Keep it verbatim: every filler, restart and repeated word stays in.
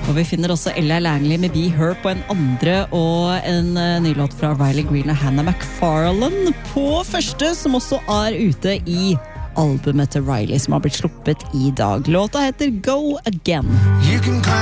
Og vi finner også Ella Langley med Be Her på en andre, og en uh, ny låt fra Riley Green og Hannah McFarlane på første, som også er ute i albumet til Riley, som har blitt sluppet i dag. Låta heter Go Again.